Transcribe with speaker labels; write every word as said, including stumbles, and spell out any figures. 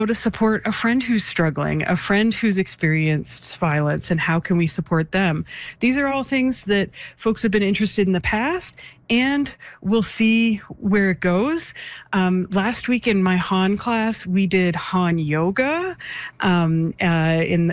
Speaker 1: to support a friend who's struggling, a friend who's experienced violence, and how can we support them? These are all things that folks have been interested in the past, and we'll see where it goes. Um, last week in my Han class, we did Han yoga um, uh, in